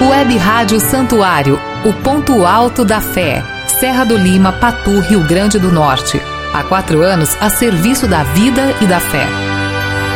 Web Rádio Santuário, o ponto alto da fé. Serra do Lima, Patu, Rio Grande do Norte. Há 4 anos a serviço da vida e da fé.